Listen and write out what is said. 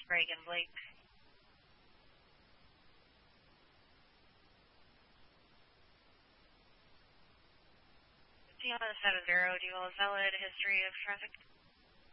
Reagan Blake. Tiana 70, do you have a valid history of traffic?